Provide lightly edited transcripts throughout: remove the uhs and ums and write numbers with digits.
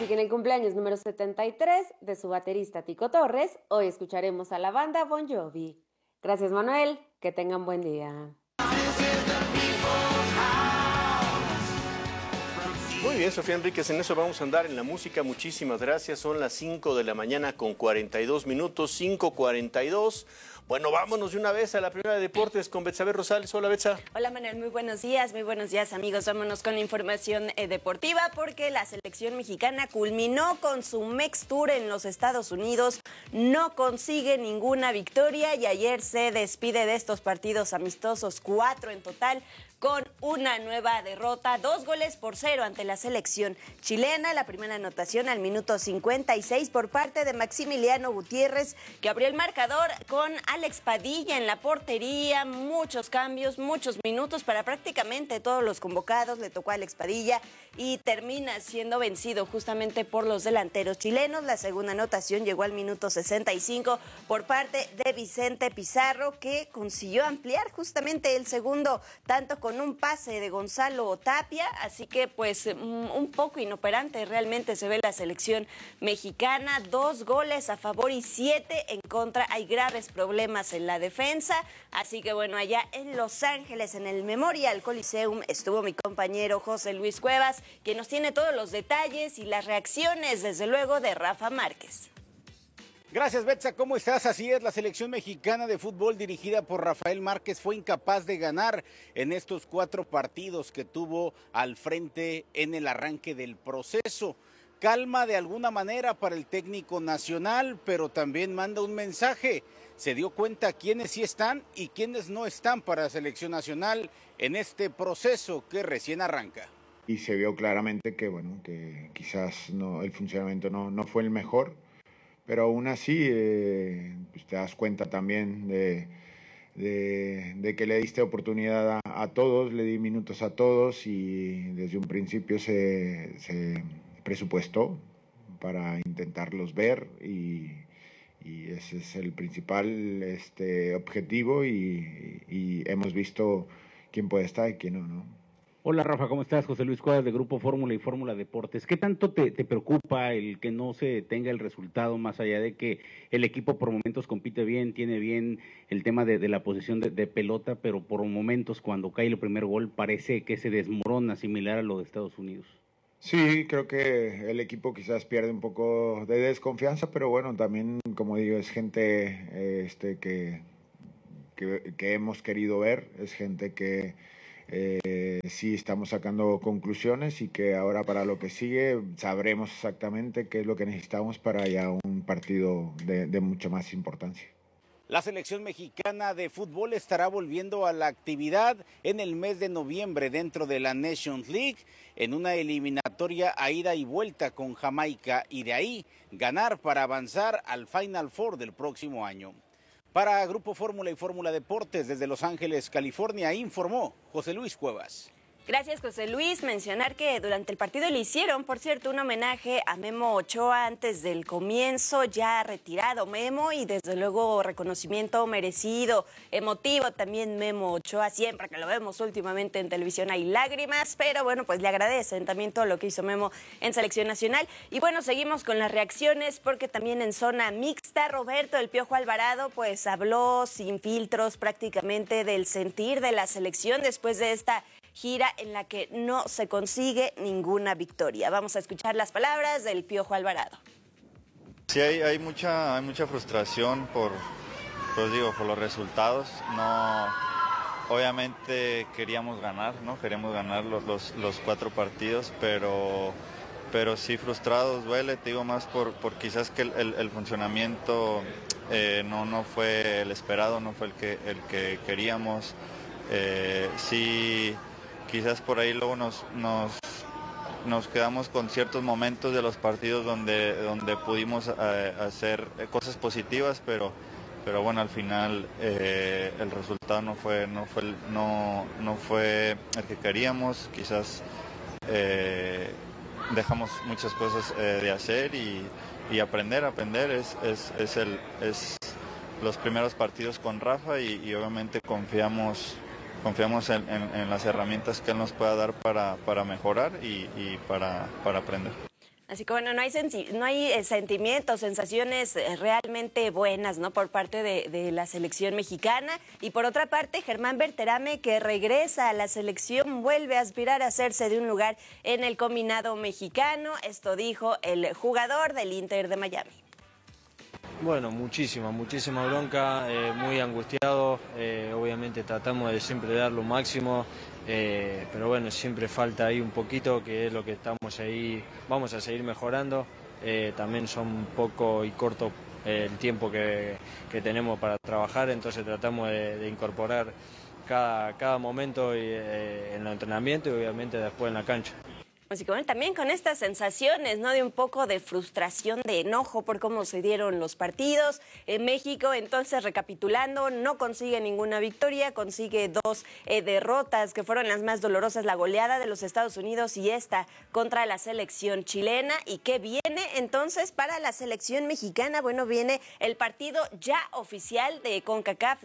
Así que en el cumpleaños número 73 de su baterista Tico Torres, hoy escucharemos a la banda Bon Jovi. Gracias, Manuel, que tengan buen día. Muy bien, Sofía Enríquez, en eso vamos a andar en la música. Muchísimas gracias. Son las 5 de la mañana con 42 minutos, 5:42. Bueno, vámonos de una vez a la primera de deportes con Betsabe Rosales. Hola, Betsa. Hola, Manuel, muy buenos días, amigos. Vámonos con la información deportiva porque la selección mexicana culminó con su Mex Tour en los Estados Unidos, no consigue ninguna victoria y ayer se despide de estos partidos amistosos, 4 en total, con una nueva derrota, 2-0 ante la selección chilena. La primera anotación al minuto 56 por parte de Maximiliano Gutiérrez, que abrió el marcador con Alex Padilla en la portería. Muchos cambios, muchos minutos para prácticamente todos los convocados. Le tocó a Alex Padilla y termina siendo vencido justamente por los delanteros chilenos. La segunda anotación llegó al minuto 65 por parte de Vicente Pizarro, que consiguió ampliar justamente el segundo tanto con un pase de Gonzalo Tapia, así que pues un poco inoperante realmente se ve la selección mexicana. 2 goles a favor y 7 en contra. Hay graves problemas en la defensa, así que bueno, allá en Los Ángeles, en el Memorial Coliseum, estuvo mi compañero José Luis Cuevas, que nos tiene todos los detalles y las reacciones, desde luego, de Rafa Márquez. Gracias, Betsa. ¿Cómo estás? Así es, la selección mexicana de fútbol dirigida por Rafael Márquez fue incapaz de ganar en estos 4 partidos que tuvo al frente en el arranque del proceso. Calma de alguna manera para el técnico nacional, pero también manda un mensaje. Se dio cuenta quiénes sí están y quiénes no están para la selección nacional en este proceso que recién arranca. Y se vio claramente que, bueno, que quizás no, el funcionamiento no fue el mejor. Pero aún así, pues te das cuenta también de que le diste oportunidad a todos, le di minutos a todos y desde un principio se presupuestó para intentarlos ver y ese es el principal objetivo y hemos visto quién puede estar y quién no. Hola Rafa, ¿cómo estás? José Luis Cuadras de Grupo Fórmula y Fórmula Deportes. ¿Qué tanto te preocupa el que no se tenga el resultado, más allá de que el equipo por momentos compite bien, tiene bien el tema de la posición de pelota, pero por momentos cuando cae el primer gol parece que se desmorona, similar a lo de Estados Unidos? Sí, creo que el equipo quizás pierde un poco de desconfianza, pero bueno, también, como digo, es gente que hemos querido ver, es gente que sí estamos sacando conclusiones y que ahora para lo que sigue sabremos exactamente qué es lo que necesitamos para ya un partido de mucha más importancia. La selección mexicana de fútbol estará volviendo a la actividad en el mes de noviembre dentro de la Nations League en una eliminatoria a ida y vuelta con Jamaica y de ahí ganar para avanzar al Final Four del próximo año. Para Grupo Fórmula y Fórmula Deportes desde Los Ángeles, California, informó José Luis Cuevas. Gracias, José Luis. Mencionar que durante el partido le hicieron, por cierto, un homenaje a Memo Ochoa antes del comienzo, ya retirado Memo, y desde luego reconocimiento merecido, emotivo también Memo Ochoa. Siempre que lo vemos últimamente en televisión hay lágrimas, pero bueno, pues le agradecen también todo lo que hizo Memo en selección nacional. Y bueno, seguimos con las reacciones porque también en zona mixta, Roberto El Piojo Alvarado pues habló sin filtros prácticamente del sentir de la selección después de esta gira en la que no se consigue ninguna victoria. Vamos a escuchar las palabras del Piojo Alvarado. Sí, hay mucha frustración por los resultados. No, obviamente queríamos ganar, ¿no? Queríamos ganar los 4 partidos, pero sí frustrados, duele, te digo, más por quizás que el funcionamiento no fue el esperado, no fue el que queríamos. Sí, quizás por ahí luego nos quedamos con ciertos momentos de los partidos donde pudimos hacer cosas positivas, pero bueno, al final el resultado no fue el que queríamos. Quizás dejamos muchas cosas de hacer y aprender es los primeros partidos con Rafa y obviamente confiamos en las herramientas que él nos pueda dar para mejorar y para aprender. Así que bueno, no hay sentimientos, sensaciones realmente buenas, ¿no? Por parte de la selección mexicana. Y por otra parte, Germán Berterame, que regresa a la selección, vuelve a aspirar a hacerse de un lugar en el combinado mexicano. Esto dijo el jugador del Inter de Miami. Bueno, muchísima bronca, muy angustiado, obviamente tratamos de siempre dar lo máximo, pero bueno, siempre falta ahí un poquito, que es lo que estamos ahí, vamos a seguir mejorando, también son un poco y corto el tiempo que tenemos para trabajar, entonces tratamos de incorporar cada momento en el entrenamiento y obviamente después en la cancha. Así que bueno, también con estas sensaciones, ¿no? De un poco de frustración, de enojo por cómo se dieron los partidos. En México, entonces, recapitulando, no consigue ninguna victoria, consigue 2 derrotas que fueron las más dolorosas, la goleada de los Estados Unidos y esta contra la selección chilena. ¿Y qué viene entonces para la selección mexicana? Bueno, viene el partido ya oficial de CONCACAF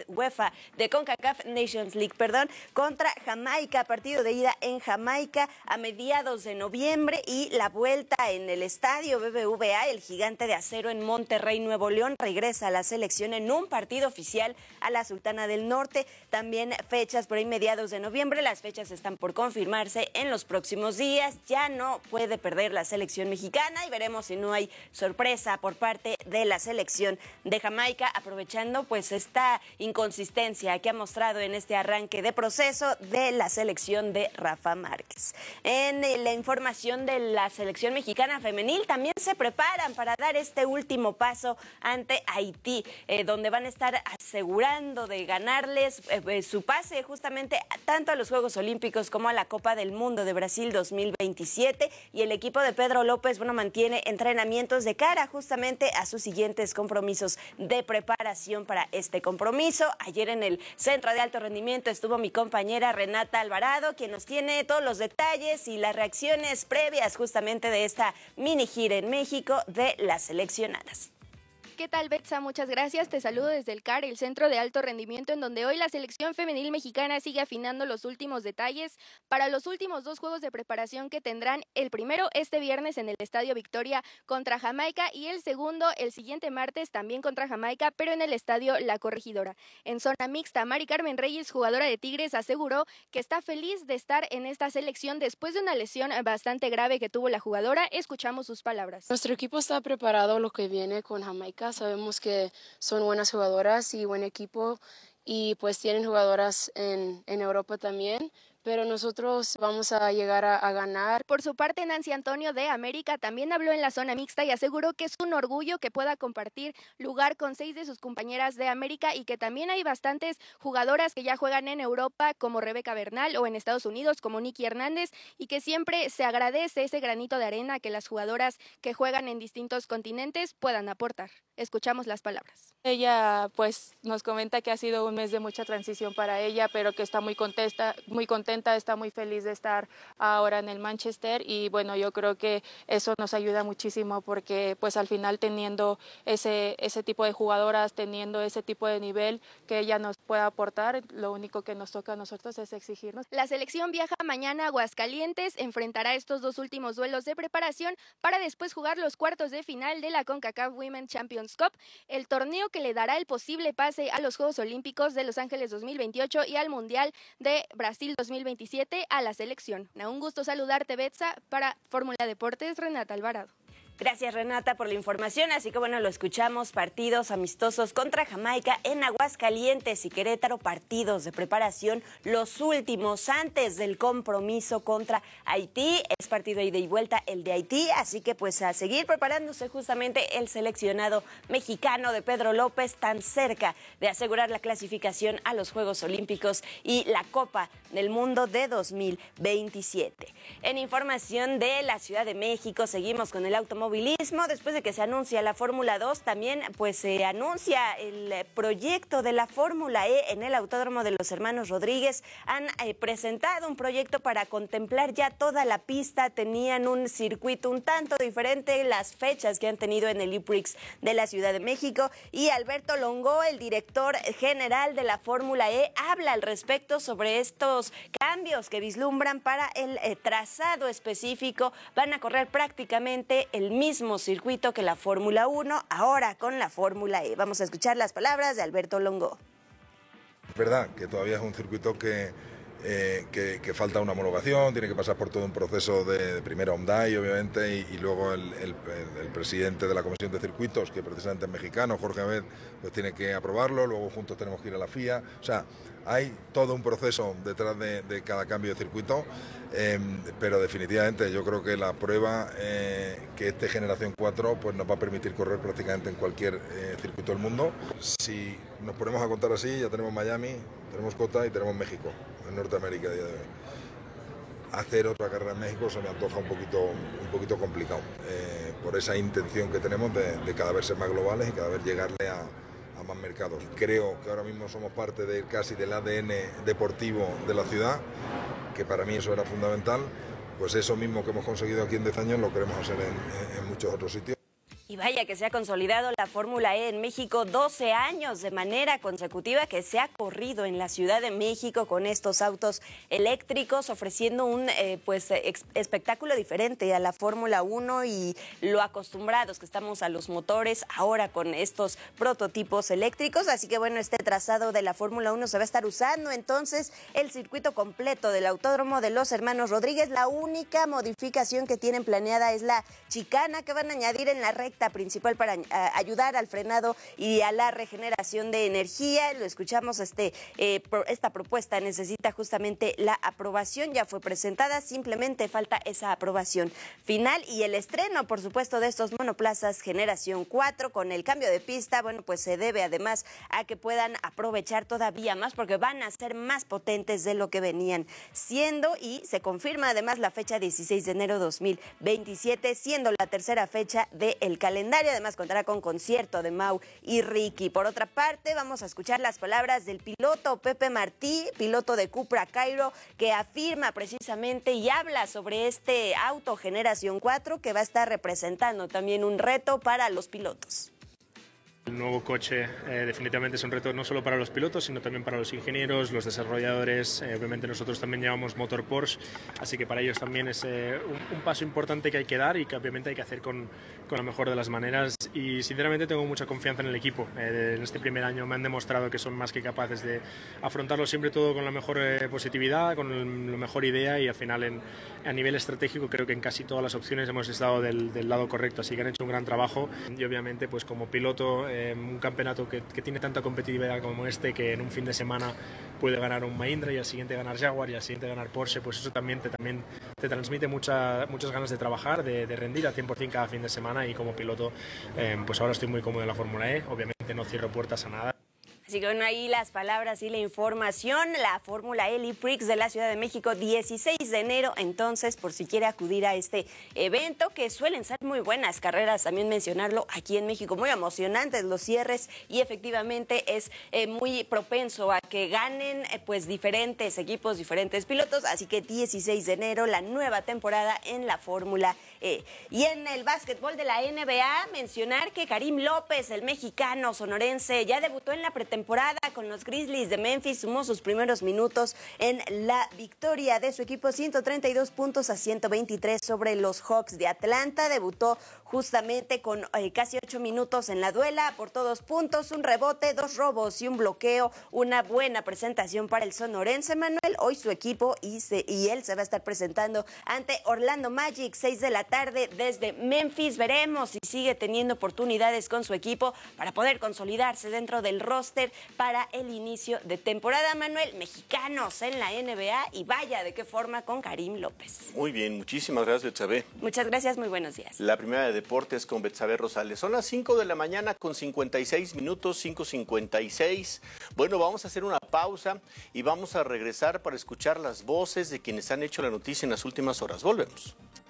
Nations League, contra Jamaica, partido de ida en Jamaica a mediados de noviembre, y la vuelta en el estadio BBVA, el Gigante de Acero en Monterrey, Nuevo León. Regresa a la selección en un partido oficial a la Sultana del Norte. También fechas por ahí mediados de noviembre, las fechas están por confirmarse en los próximos días. Ya no puede perder la selección mexicana y veremos si no hay sorpresa por parte de la selección de Jamaica, aprovechando pues esta inconsistencia que ha mostrado en este arranque de proceso de la selección de Rafa Márquez. En la información de la selección mexicana femenil, también se preparan para dar este último paso ante Haití, donde van a estar asegurando de ganarles su pase justamente tanto a los Juegos Olímpicos como a la Copa del Mundo de Brasil 2027. Y el equipo de Pedro López, mantiene entrenamientos de cara justamente a sus siguientes compromisos de preparación para este compromiso. Ayer en el Centro de Alto Rendimiento estuvo mi compañera Renata Alvarado, quien nos tiene todos los detalles y las reacciones previas justamente de esta mini gira en México de las seleccionadas. ¿Qué tal, Betsa? Muchas gracias. Te saludo desde el CAR, el Centro de Alto Rendimiento, en donde hoy la selección femenil mexicana sigue afinando los últimos detalles para los últimos 2 juegos de preparación que tendrán, el primero este viernes en el Estadio Victoria contra Jamaica y el segundo el siguiente martes también contra Jamaica, pero en el Estadio La Corregidora. En zona mixta, Mari Carmen Reyes, jugadora de Tigres, aseguró que está feliz de estar en esta selección después de una lesión bastante grave que tuvo la jugadora. Escuchamos sus palabras. Nuestro equipo está preparado lo que viene con Jamaica. Sabemos que son buenas jugadoras y buen equipo y pues tienen jugadoras en Europa también, pero nosotros vamos a llegar a ganar. Por su parte, Nancy Antonio de América también habló en la zona mixta y aseguró que es un orgullo que pueda compartir lugar con 6 de sus compañeras de América y que también hay bastantes jugadoras que ya juegan en Europa como Rebeca Bernal o en Estados Unidos como Nicky Hernández, y que siempre se agradece ese granito de arena que las jugadoras que juegan en distintos continentes puedan aportar. Escuchamos las palabras. Ella pues nos comenta que ha sido un mes de mucha transición para ella, pero que está muy contenta, está muy feliz de estar ahora en el Manchester, y bueno, yo creo que eso nos ayuda muchísimo porque pues al final teniendo ese tipo de jugadoras, teniendo ese tipo de nivel que ella nos pueda aportar, lo único que nos toca a nosotros es exigirnos. La selección viaja mañana a Aguascalientes, enfrentará estos 2 últimos duelos de preparación para después jugar los cuartos de final de la CONCACAF Women's Champions Cup, el torneo que le dará el posible pase a los Juegos Olímpicos de Los Ángeles 2028 y al Mundial de Brasil 2027 a la selección. Un gusto saludarte, Betsa. Para Fórmula Deportes, Renata Alvarado. Gracias, Renata, por la información. Así que bueno, lo escuchamos, partidos amistosos contra Jamaica en Aguascalientes y Querétaro, partidos de preparación, los últimos antes del compromiso contra Haití. Es partido ida y vuelta el de Haití, así que pues a seguir preparándose justamente el seleccionado mexicano de Pedro López, tan cerca de asegurar la clasificación a los Juegos Olímpicos y la Copa del Mundo de 2027. En información de la Ciudad de México, seguimos con el automóvil automovilismo, después de que se anuncia la Fórmula 2, también pues se anuncia el proyecto de la Fórmula E en el Autódromo de los Hermanos Rodríguez. Han presentado un proyecto para contemplar ya toda la pista. Tenían un circuito un tanto diferente, las fechas que han tenido en el E-Prix de la Ciudad de México. Y Alberto Longo, el director general de la Fórmula E, habla al respecto sobre estos cambios que vislumbran para el trazado específico. Van a correr prácticamente el mismo circuito que la Fórmula 1, ahora con la Fórmula E. Vamos a escuchar las palabras de Alberto Longo. Es verdad que todavía es un circuito que falta una homologación, tiene que pasar por todo un proceso de primero OMDAI, obviamente, y luego el presidente de la Comisión de Circuitos, que precisamente es mexicano, Jorge Abed, pues tiene que aprobarlo, luego juntos tenemos que ir a la FIA. O sea, hay todo un proceso detrás de cada cambio de circuito, pero definitivamente yo creo que la prueba que este Generación 4 pues nos va a permitir correr prácticamente en cualquier circuito del mundo. Si nos ponemos a contar así, ya tenemos Miami, tenemos COTA y tenemos México, en Norteamérica a día de hoy. Hacer otra carrera en México se me antoja un poquito complicado, por esa intención que tenemos de cada vez ser más globales y cada vez llegarle a más mercados. Creo que ahora mismo somos parte casi del ADN deportivo de la ciudad, que para mí eso era fundamental. Pues eso mismo que hemos conseguido aquí en 10 años lo queremos hacer en muchos otros sitios. Y vaya que se ha consolidado la Fórmula E en México, 12 años de manera consecutiva que se ha corrido en la Ciudad de México con estos autos eléctricos, ofreciendo un espectáculo diferente a la Fórmula 1 y lo acostumbrados que estamos a los motores ahora con estos prototipos eléctricos. Así que bueno, este trazado de la Fórmula 1 se va a estar usando entonces el circuito completo del Autódromo de los Hermanos Rodríguez. La única modificación que tienen planeada es la chicana que van a añadir en la recta principal para ayudar al frenado y a la regeneración de energía. Lo escuchamos, esta propuesta necesita justamente la aprobación, ya fue presentada, simplemente falta esa aprobación final y el estreno, por supuesto, de estos monoplazas Generación 4 con el cambio de pista. Bueno, pues se debe además a que puedan aprovechar todavía más porque van a ser más potentes de lo que venían siendo y se confirma además la fecha 16 de enero 2027, siendo la tercera fecha del calendario. Además contará con concierto de Mau y Ricky. Por otra parte, vamos a escuchar las palabras del piloto Pepe Martí, piloto de Cupra Cairo, que afirma precisamente y habla sobre este auto Generación 4 que va a estar representando también un reto para los pilotos. El nuevo coche definitivamente es un reto no solo para los pilotos, sino también para los ingenieros, los desarrolladores. Obviamente nosotros también llevamos motor Porsche, así que para ellos también es un paso importante que hay que dar y que obviamente hay que hacer con la mejor de las maneras. Y sinceramente tengo mucha confianza en el equipo. En este primer año me han demostrado que son más que capaces de afrontarlo siempre todo con la mejor positividad, con la mejor idea y al final a nivel estratégico creo que en casi todas las opciones hemos estado del lado correcto, así que han hecho un gran trabajo y obviamente pues como piloto un campeonato que tiene tanta competitividad como este, que en un fin de semana puede ganar un Mahindra y al siguiente ganar Jaguar y al siguiente ganar Porsche, pues eso también te transmite muchas ganas de trabajar, de rendir al 100% cada fin de semana y como piloto pues ahora estoy muy cómodo en la Fórmula E, obviamente no cierro puertas a nada. Así que bueno, ahí las palabras y la información. La Fórmula E Prix de la Ciudad de México, 16 de enero. Entonces, por si quiere acudir a este evento, que suelen ser muy buenas carreras, también mencionarlo aquí en México, muy emocionantes los cierres y efectivamente es muy propenso a que ganen pues diferentes equipos, diferentes pilotos. Así que 16 de enero, la nueva temporada en la Fórmula E. Y en el básquetbol de la NBA, mencionar que Karim López, el mexicano sonorense, ya debutó en la pretemporada con los Grizzlies de Memphis, sumó sus primeros minutos en la victoria de su equipo, 132 puntos a 123 sobre los Hawks de Atlanta. Debutó justamente con casi 8 minutos en la duela, aportó 2 puntos, un rebote, 2 robos y un bloqueo. Una buena presentación para el sonorense, Manuel. Hoy su equipo y él se va a estar presentando ante Orlando Magic, 6 de la tarde desde Memphis. Veremos si sigue teniendo oportunidades con su equipo para poder consolidarse dentro del roster para el inicio de temporada, Manuel. Mexicanos en la NBA y vaya de qué forma con Karim López. Muy bien, muchísimas gracias, Betsabe. Muchas gracias, muy buenos días. La primera de deportes con Betsabe Rosales. Son las 5 de la mañana con 56 minutos, 5:56. Bueno, vamos a hacer una pausa y vamos a regresar para escuchar las voces de quienes han hecho la noticia en las últimas horas. Volvemos.